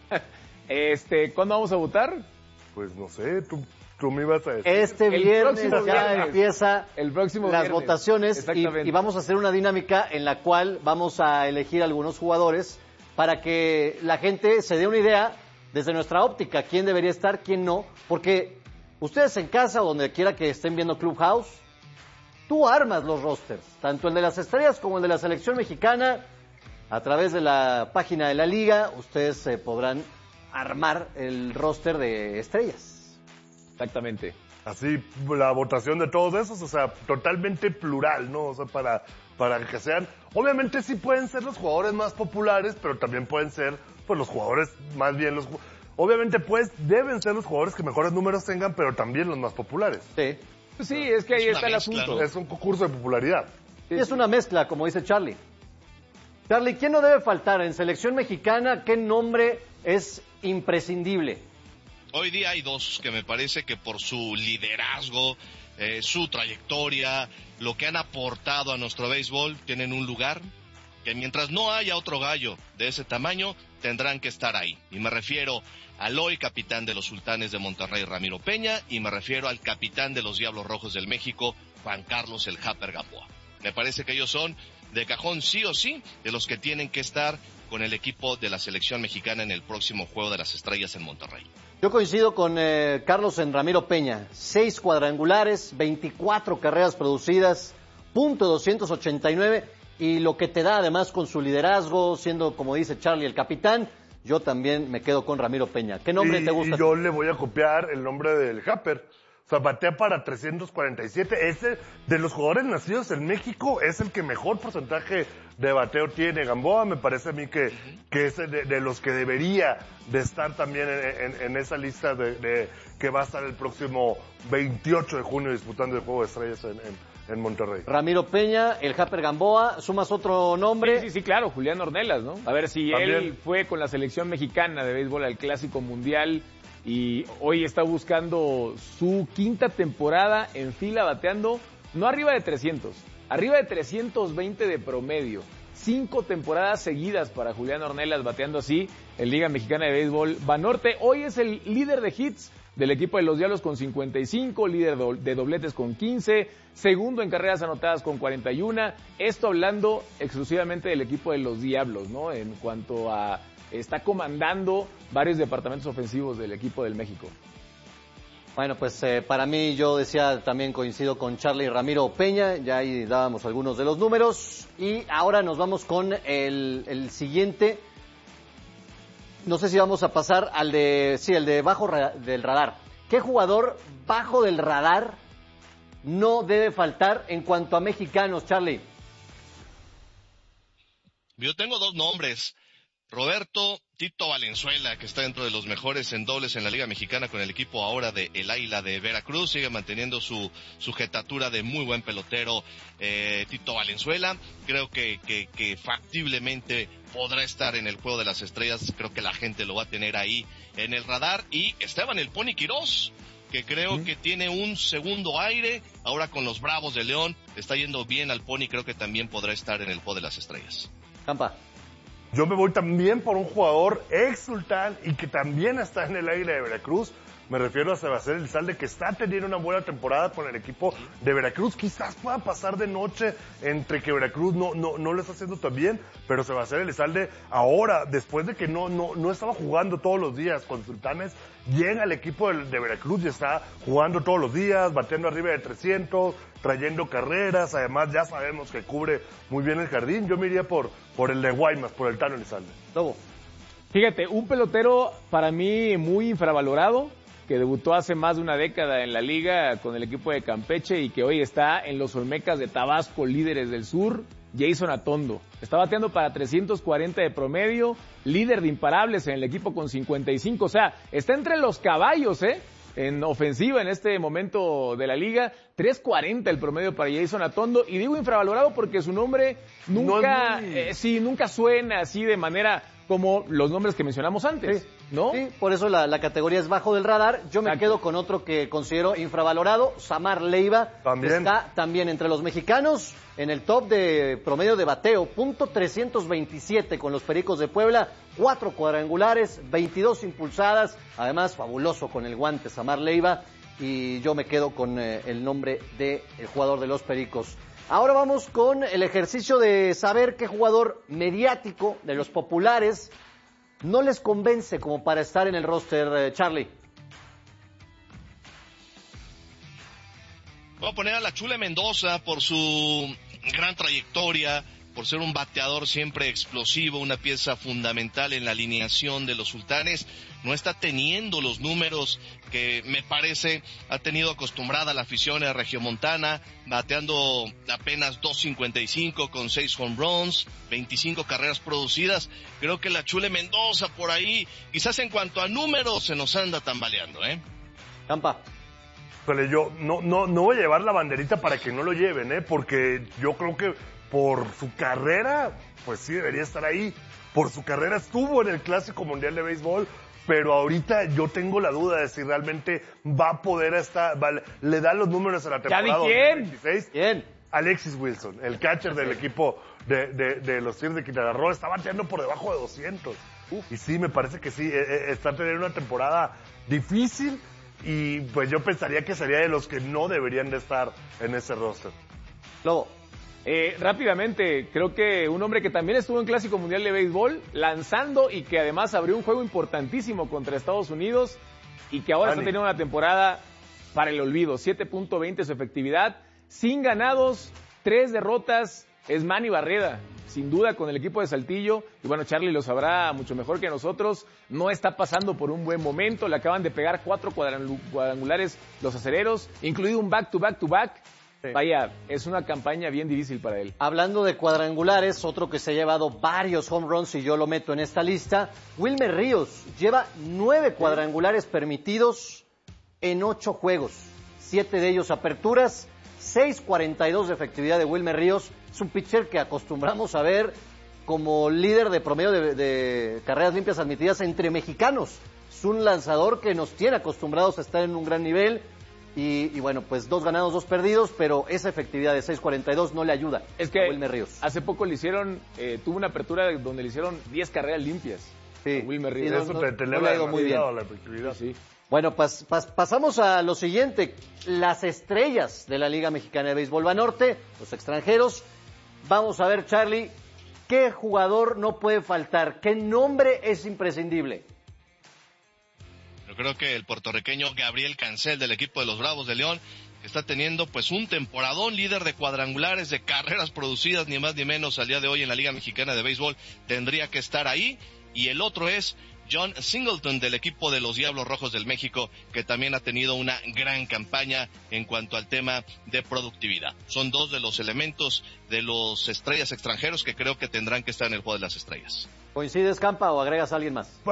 ¿Cuándo vamos a votar? Pues no sé, tú me ibas a decir. Este viernes ya empieza el próximo las viernes. votaciones y vamos a hacer una dinámica en la cual vamos a elegir algunos jugadores para que la gente se dé una idea desde nuestra óptica, quién debería estar, quién no, porque ustedes en casa o donde quiera que estén viendo Clubhouse, tú armas los rosters, tanto el de las estrellas como el de la selección mexicana. A través de la página de la liga, ustedes podrán armar el roster de estrellas. Exactamente. Así, la votación de todos esos, o sea, totalmente plural, ¿no? O sea, para que sean... Obviamente sí pueden ser los jugadores más populares, pero también pueden ser, pues, los jugadores, más bien los... Obviamente, pues, deben ser los jugadores que mejores números tengan, pero también los más populares. Sí. Pues sí, es que ahí está el asunto. ¿No? Es un concurso de popularidad. Sí, es una mezcla, como dice Charlie. Charlie, ¿quién no debe faltar en selección mexicana? ¿Qué nombre es imprescindible? Hoy día hay dos que me parece que por su liderazgo, su trayectoria, lo que han aportado a nuestro béisbol, tienen un lugar que mientras no haya otro gallo de ese tamaño, tendrán que estar ahí. Y me refiero al hoy capitán de los Sultanes de Monterrey, Ramiro Peña, y me refiero al capitán de los Diablos Rojos del México, Juan Carlos el Japper Gamboa. Me parece que ellos son de cajón sí o sí, de los que tienen que estar con el equipo de la selección mexicana en el próximo Juego de las Estrellas en Monterrey. Yo coincido con Carlos en Ramiro Peña. 6 cuadrangulares, 24 carreras producidas, .289, y lo que te da además con su liderazgo, siendo, como dice Charlie, el capitán, yo también me quedo con Ramiro Peña. ¿Qué nombre te gusta? Y yo le voy a copiar el nombre del Japper. O sea, batea para 347. Ese, de los jugadores nacidos en México, es el que mejor porcentaje de bateo tiene. Gamboa me parece a mí que es de los que debería de estar también en esa lista de que va a estar el próximo 28 de junio disputando el Juego de Estrellas en Monterrey. Ramiro Peña, el Japper Gamboa. ¿Sumas otro nombre? Sí, claro, Julián Ornelas, ¿no? A ver, si también él fue con la selección mexicana de béisbol al Clásico Mundial y hoy está buscando su quinta temporada en fila bateando, no arriba de 300, arriba de 320 de promedio. 5 temporadas seguidas para Julián Ornelas bateando así en Liga Mexicana de Béisbol Banorte. Hoy es el líder de hits del equipo de los Diablos con 55, líder de dobletes con 15, segundo en carreras anotadas con 41. Esto hablando exclusivamente del equipo de los Diablos, ¿no? En cuanto a... está comandando varios departamentos ofensivos del equipo del México. Bueno, pues para mí, yo decía, también coincido con Charlie y Ramiro Peña, ya ahí dábamos algunos de los números, y ahora nos vamos con el siguiente. No sé si vamos a pasar al de, sí, el de bajo del radar. ¿Qué jugador bajo del radar no debe faltar en cuanto a mexicanos, Charlie? Yo tengo dos nombres. Roberto Tito Valenzuela, que está dentro de los mejores en dobles en la Liga Mexicana con el equipo ahora de El Águila de Veracruz, sigue manteniendo su jetatura de muy buen pelotero. Tito Valenzuela, creo que factiblemente podrá estar en el Juego de las Estrellas, creo que la gente lo va a tener ahí en el radar. Y Esteban el Pony Quirós, que creo que tiene un segundo aire, ahora con los Bravos de León, está yendo bien al Pony, creo que también podrá estar en el Juego de las Estrellas. Campa. Yo me voy también por un jugador ex Sultán y que también está en el Águila de Veracruz. Me refiero a Sebastián Elizalde, que está teniendo una buena temporada con el equipo de Veracruz. Quizás pueda pasar de noche entre que Veracruz no lo está haciendo tan bien, pero Sebastián Elizalde ahora, después de que no estaba jugando todos los días con Sultanes, llega al equipo de Veracruz y está jugando todos los días, bateando arriba de 300, trayendo carreras. Además, ya sabemos que cubre muy bien el jardín. Yo me iría por el de Guaymas, por el Tano Elizalde. Lobo. Fíjate, un pelotero para mí muy infravalorado, que debutó hace más de una década en la liga con el equipo de Campeche y que hoy está en los Olmecas de Tabasco, líderes del sur, Jason Atondo. Está bateando para 340 de promedio, líder de imparables en el equipo con 55, o sea, está entre los caballos, en ofensiva en este momento de la liga. 3.40 el promedio para Jason Atondo, y digo infravalorado porque su nombre nunca suena así de manera como los nombres que mencionamos antes, ¿no? Sí, por eso la categoría es bajo del radar. Yo me quedo con otro que considero infravalorado, Samar Leiva. También. Está también entre los mexicanos en el top de promedio de bateo, .327 con los Pericos de Puebla, 4 cuadrangulares, 22 impulsadas, además fabuloso con el guante Samar Leiva, y yo me quedo con el nombre del jugador de los Pericos. Ahora vamos con el ejercicio de saber qué jugador mediático de los populares no les convence como para estar en el roster, Charlie. Voy a poner a la Chule Mendoza por su gran trayectoria, por ser un bateador siempre explosivo, una pieza fundamental en la alineación de los Sultanes. No está teniendo los números que me parece ha tenido acostumbrada la afición a regiomontana, bateando apenas .255 con 6 home runs, 25 carreras producidas. Creo que la Chule Mendoza por ahí, quizás en cuanto a números, se nos anda tambaleando, Campa. Pero yo no voy a llevar la banderita para que no lo lleven, porque yo creo que por su carrera, pues sí debería estar ahí. Por su carrera estuvo en el Clásico Mundial de Béisbol, pero ahorita yo tengo la duda de si realmente va a poder estar, le da los números a la temporada 2026. ¿Quién? Alexis Wilson, el catcher del equipo de los Tigres de Quintana Roo, está bateando por debajo de 200. Y sí, me parece que sí, está teniendo una temporada difícil y pues yo pensaría que sería de los que no deberían de estar en ese roster. Lobo. Rápidamente, creo que un hombre que también estuvo en Clásico Mundial de Béisbol, lanzando y que además abrió un juego importantísimo contra Estados Unidos y que ahora está teniendo una temporada para el olvido, 7.20 su efectividad, sin ganados, 3 derrotas, es Manny Barreda, sin duda con el equipo de Saltillo, y bueno, Charlie lo sabrá mucho mejor que nosotros, no está pasando por un buen momento, le acaban de pegar 4 cuadrangulares los acereros, incluido un back-to-back-to-back. Vaya, es una campaña bien difícil para él. Hablando de cuadrangulares, otro que se ha llevado varios home runs y yo lo meto en esta lista, Wilmer Ríos lleva 9 cuadrangulares permitidos en 8 juegos, 7 de ellos aperturas, 6.42 de efectividad de Wilmer Ríos. Es un pitcher que acostumbramos a ver como líder de promedio de carreras limpias admitidas entre mexicanos. Es un lanzador que nos tiene acostumbrados a estar en un gran nivel. Y bueno, pues 2 ganados, 2 perdidos, pero esa efectividad de 6.42 no le ayuda a Wilmer Ríos. Hace poco le hicieron, tuvo una apertura donde le hicieron 10 carreras limpias a Wilmer Ríos. Eso te le ha ido muy bien la efectividad. Sí. Bueno, pues pasamos a lo siguiente. Las estrellas de la Liga Mexicana de Béisbol Banorte, los extranjeros. Vamos a ver, Charlie, ¿qué jugador no puede faltar? ¿Qué nombre es imprescindible? Yo creo que el puertorriqueño Gabriel Cancel del equipo de los Bravos de León está teniendo pues un temporadón, líder de cuadrangulares, de carreras producidas, ni más ni menos al día de hoy en la Liga Mexicana de Béisbol, tendría que estar ahí. Y el otro es John Singleton del equipo de los Diablos Rojos del México, que también ha tenido una gran campaña en cuanto al tema de productividad. Son 2 de los elementos de los estrellas extranjeros que creo que tendrán que estar en el juego de las estrellas. ¿Coincides, Campa, o agregas a alguien más?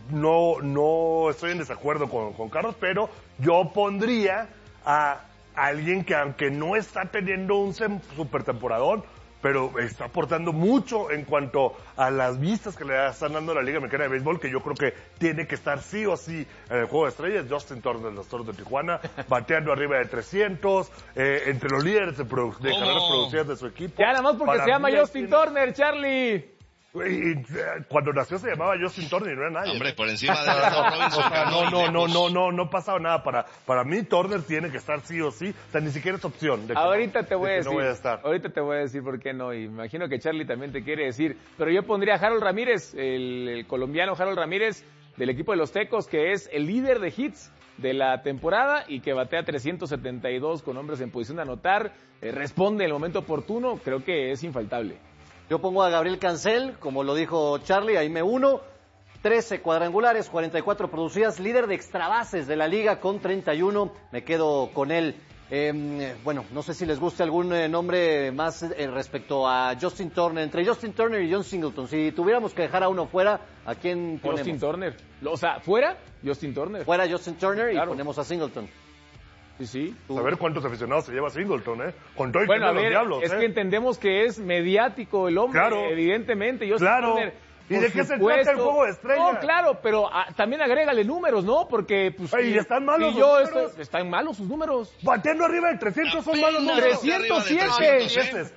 No estoy en desacuerdo con Carlos, pero yo pondría a alguien que aunque no está teniendo un super temporadón, pero está aportando mucho en cuanto a las vistas que le están dando a la Liga Mexicana de Béisbol, que yo creo que tiene que estar sí o sí en el juego de estrellas. Justin Turner de los Toros de Tijuana, bateando arriba de 300, entre los líderes de carreras producidas de su equipo. Ya nada más porque se llama Justin Turner, Charlie. Y cuando nació se llamaba Justin Turner y no era nadie. Hombre, por encima de Robinson. No pasaba nada. Para mí Turner tiene que estar sí o sí. O sea, ni siquiera es opción. Ahorita te voy a decir. No voy a estar. Ahorita te voy a decir por qué no. Y imagino que Charlie también te quiere decir. Pero yo pondría a Harold Ramírez, el colombiano Harold Ramírez del equipo de los Tecos, que es el líder de hits de la temporada y que batea 372 con hombres en posición de anotar. Responde en el momento oportuno. Creo que es infaltable. Yo pongo a Gabriel Cancel, como lo dijo Charlie, ahí me uno. 13 cuadrangulares, 44 producidas, líder de extrabases de la liga con 31. Me quedo con él. Bueno, no sé si les guste algún nombre más respecto a Justin Turner. Entre Justin Turner y John Singleton, si tuviéramos que dejar a uno fuera, ¿a quién ponemos? Justin Turner. O sea, ¿fuera? Justin Turner. Fuera Justin Turner, claro. Y ponemos a Singleton. Sí. A ver cuántos aficionados se lleva Singleton, Con todo y bueno, los Diablos, es que entendemos que es mediático el hombre, claro, evidentemente. Justin Turner ¿Y de qué se trata el juego de estrellas? No, claro, pero también agrégale números, ¿no? Porque, pues... ¿Y están malos los números? Están malos sus números. Bateando arriba del 300 son malos números. 307.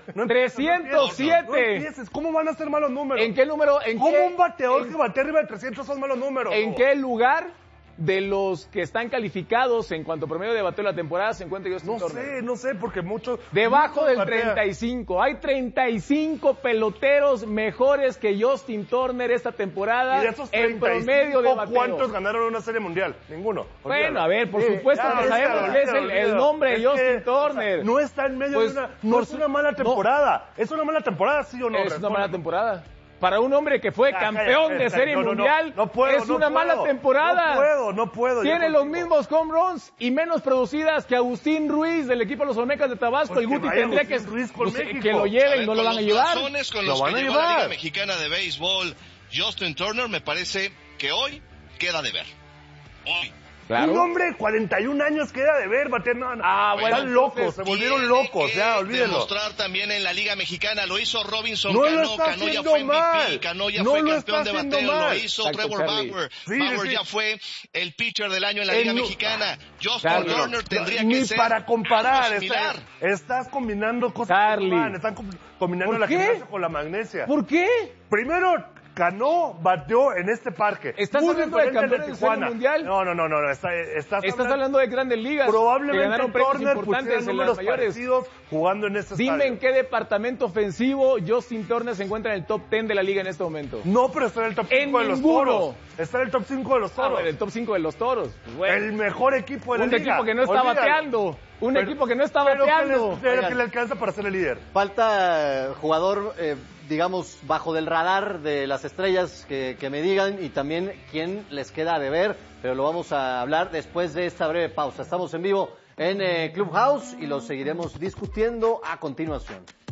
307. ¿Cómo van a ser malos números? ¿En qué número? ¿Cómo un bateador que batea arriba del 300 son malos números? ¿En qué lugar de los que están calificados en cuanto a promedio de bateo de la temporada se encuentra Justin Turner? No sé, porque muchos... Debajo del 35. Hay 35 peloteros mejores que Justin Turner esta temporada. ¿Y de esos 35, en promedio de bateo? cuántos ganaron una serie mundial? Ninguno. Bueno, a ver, por supuesto que sabemos que es el nombre de Justin Turner. No está en medio de una... No es una mala temporada. ¿Es una mala temporada, sí o no? Es una mala temporada. Para un hombre que fue campeón de Serie Mundial, es una mala temporada. No puedo. Tiene los mismos home runs y menos producidas que Agustín Ruiz del equipo de los Olmecas de Tabasco. El Guti tendría que lo lleven, no lo van a llevar. Con los que llevó la Liga Mexicana de Béisbol, Justin Turner, me parece que hoy queda de ver. Hoy. Claro. Un hombre de 41 años queda de ver, bateando. Bueno, están locos, se volvieron locos, ya, olvídenlo. Demostrar también en la Liga Mexicana, lo hizo Robinson no Cano, Cano ya fue MVP, Cano ya fue campeón de bateo, lo hizo Trevor Bauer, Bauer ya fue el pitcher del año en la Liga Mexicana. Justin Turner tendría que ser para comparar, estás combinando cosas que van, están combinando la gimnasia con la magnesia. ¿Por qué? Primero, Cano bateó en este parque. ¿Estás hablando de campeón del Serie Mundial? No. Estás hablando de Grandes Ligas. Probablemente que ganaron premios importantes en las mayores. Parecidos jugando en este Dime estadio. en qué departamento ofensivo Justin Turner se encuentra en el top 10 de la liga en este momento. No, pero está en el top 5 de los Toros. Está en el top 5 de los Toros. En el top 5 de los Toros. Bueno, el mejor equipo de la liga. Un equipo que no está bateando. Equipo que no está bateando. Pero que le alcanza para ser el líder. Falta jugador, digamos, bajo del radar de las estrellas que me digan y también quién les queda de ver, pero lo vamos a hablar después de esta breve pausa. Estamos en vivo en Clubhouse y lo seguiremos discutiendo a continuación.